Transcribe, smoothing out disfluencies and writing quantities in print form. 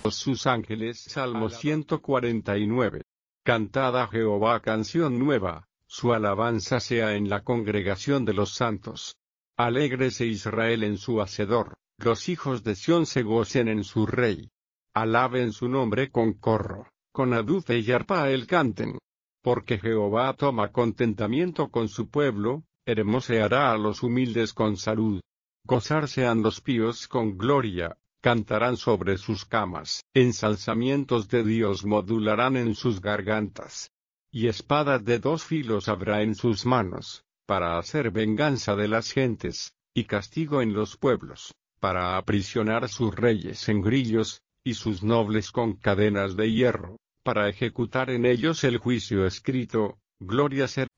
sus ángeles. Salmo 149. Cantad a Jehová canción nueva, su alabanza sea en la congregación de los santos. Alégrese Israel en su Hacedor, los hijos de Sión se gocen en su Rey. Alaben su nombre con corro, con adufe y arpa a él canten. Porque Jehová toma contentamiento con su pueblo, hermoseará a los humildes con salud. Gozarse han los píos con gloria, cantarán sobre sus camas, ensalzamientos de Dios modularán en sus gargantas. Y espada de dos filos habrá en sus manos, para hacer venganza de las gentes, y castigo en los pueblos, para aprisionar sus reyes en grillos, y sus nobles con cadenas de hierro, para ejecutar en ellos el juicio escrito. Gloria será